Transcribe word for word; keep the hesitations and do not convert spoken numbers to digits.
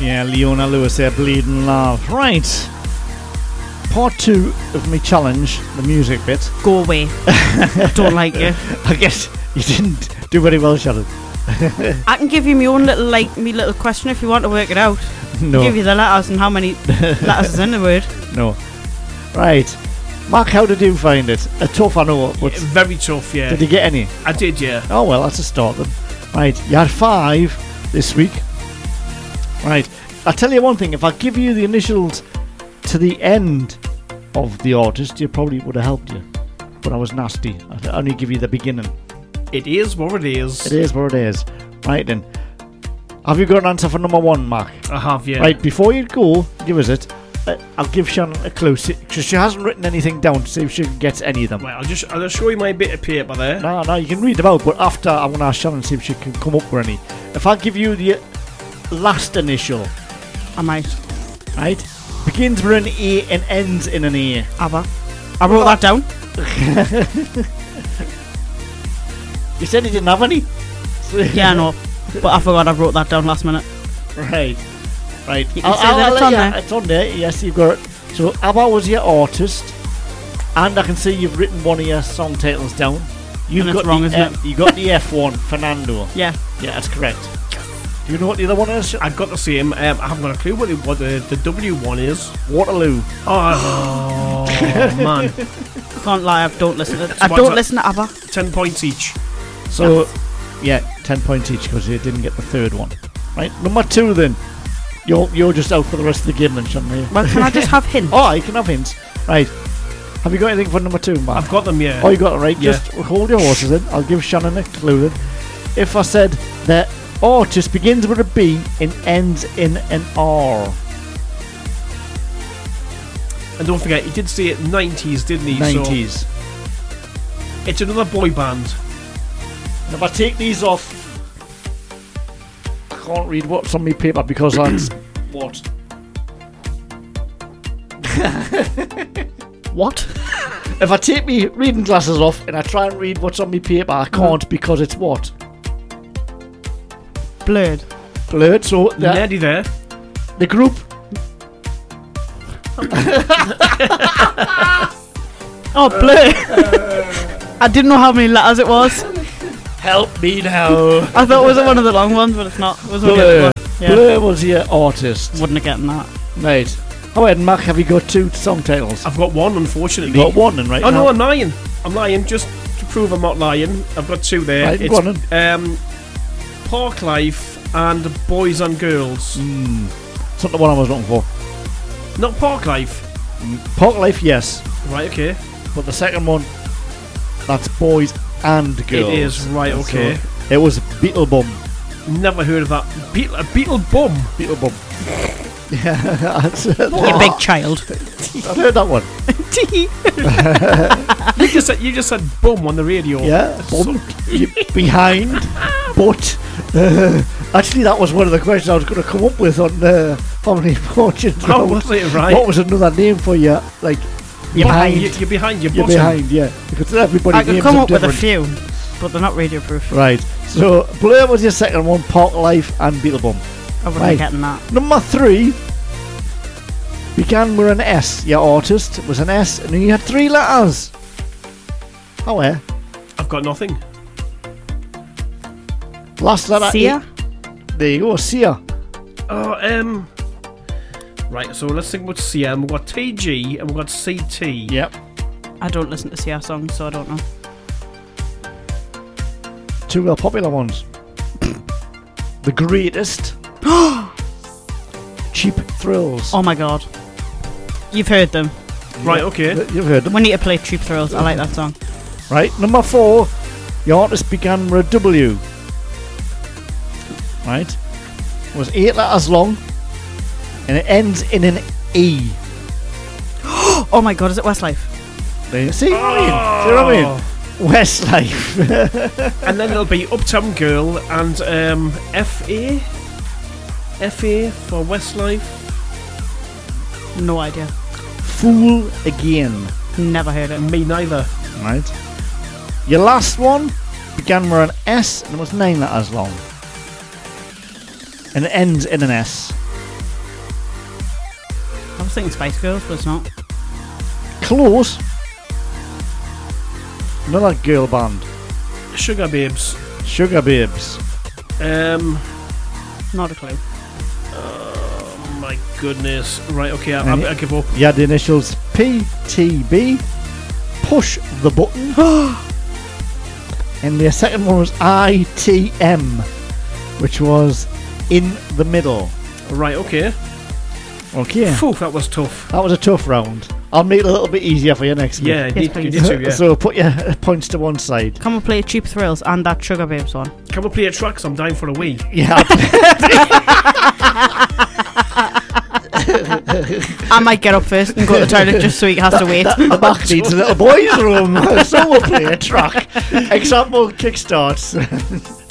Yeah, Leona Lewis there, Bleeding Love. Right. Part two of my challenge, the music bit. Go away. I don't like you. I guess you didn't do very well, Shannon. I can give you my own little, like, me little question if you want to work it out. No. I'll give you the letters and how many letters is in the word. No. Right. Mark, how did you find it? A tough, I know. But Yeah, very tough, yeah. did you get any? I did, yeah. Oh, well, that's a start then. Right. You had five this week. Right. I'll tell you one thing. If I give you the initials to the end of the artist, you probably would have helped you. But I was nasty. I only give you the beginning. It is what it is. It is what it is. Right then. Have you got an answer for number one, Mark? I have, yeah. Right, before you go, give us it. Uh, I'll give Shannon a clue. Because she hasn't written anything down to see if she gets any of them. Right, I'll just I'll just show you my bit of paper there. No, no, you can read them out, but after I want to ask Shannon see if she can come up with any. If I give you the last initial, I might. right? Begins with an A and ends in an A. ABBA. I wrote that down. You said you didn't have any? Yeah, I know. But I forgot I wrote that down last minute. Right. Right. You can say that it's let on you- there. It's on there. Yes, you've got it. So ABBA was your artist, and I can see you've written one of your song titles down. You've And got it's wrong, the isn't F, You got the F one, Fernando. Yeah. Yeah, that's correct. Do you know what the other one is? I've got the same. Um, I haven't got a clue what, the, what the, the W one is. Waterloo. Oh, man. Can't lie, I don't listen to I what's don't that? listen to ABBA. Ten points each. So, yeah, ten points each because you didn't get the third one. Right, number two then. You're you're just out for the rest of the game then, Shannon. you? Well, can I just have hints? Oh, you can have hints. Right. Have you got anything for number two, Mark? I've got them, yeah. Oh, you got it right. Yeah. Just hold your horses in. I'll give Shannon a clue then. If I said that artist begins with a B and ends in an R. And don't forget, he did say it nineties, didn't he? nineties. So it's another boy band. And if I take these off, I can't read what's on my paper because that's what? What? If I take me reading glasses off and I try and read what's on my paper, I can't because it's what? Blurred. Blurred. So the, Nearly there. the group. Oh, blurred. I didn't know how many letters it was. Help me now. I thought it was one of the long ones, but it's not. It was only Blur. one. Yeah. Blur was your artist. Wouldn't have gotten that. Right. How ahead, Mark, have you got two song titles? I've got one, unfortunately. You got one then, right? Oh, now? no, I'm lying. I'm lying. Just to prove I'm not lying, I've got two there. Right, it's go on um, Park Life and Boys and Girls. Mm, it's not the one I was looking for. Not Park Life. Park Life, yes. Right, okay. But the second one, that's Boys and Girls. It is, right, okay. So it was Beetlebum. Never heard of that. Beetle, a Beetle Bum. Beetlebum. Yeah, that's, You big child. I've heard that one. You just said you just said bum on the radio. Yeah, bum, you- behind, but uh, actually that was one of the questions I was going to come up with on uh, Family Fortunes. Oh, was it right? What was another name for you? Like you're behind, You, you're behind your you're bottom. behind, yeah. Because everybody I could names come them up with a different. few, but they're not radio proof. Right. So Blur was your second one. Park Life and Beetlebum. I wouldn't Right. have gotten that. Number three began with an S. Your artist was an S, and you had three letters. How eh? I've got nothing. Last letter. Sia? A. There you go, Sia. Oh, um. Right, so let's think about C M. We've got T G and we've got C T. Yep. I don't listen to Sia songs, so I don't know. Two real popular ones. The Greatest. Cheap Thrills. Oh my god. You've heard them. Right, okay. You've heard them. We need to play Cheap Thrills. I like that song. Right. Number four. Your artist began with a W. Right. It was eight letters long. And it ends in an E. Oh my god, is it Westlife? There you see what I mean? See what I mean? Westlife. And then it'll be Uptown Girl and um, F A. F A for Westlife. No idea. Fool Again. Never heard it. Me neither. Right. Your last one began with an S and it was nine letters long. And it ends in an S. was thinking Spice Girls, but it's not. Close. Another girl band. Sugar Babes. Sugar Babes. Um, Not a clue. oh my goodness. Right, okay, I, And I, I give up. You had the initials P T B. Push the button. And the second one was I T M, which was in the middle. Right, okay. Okay. Phew, that was tough. That was a tough round. I'll make it a little bit easier for you next week. Yeah, Yes, you, please. you did too, yeah. So put your points to one side. Can we play Cheap Thrills and that Sugar Babes one? Can we play a track? 'Cause I'm dying for a wee. Yeah. I might get up first and go to the toilet just so he has to wait. The back needs a little boys' room. So we'll play a track. Example kickstarts.